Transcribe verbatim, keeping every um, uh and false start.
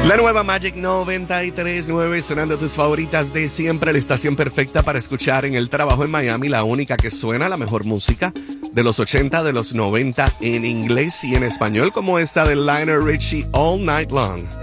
La nueva Magic noventa y tres punto nueve sonando tus favoritas de siempre, la estación perfecta para escuchar en el trabajo en Miami, la única que suena la mejor música de los ochenta, de los noventa en inglés y en español, como esta de Lionel Richie All Night Long.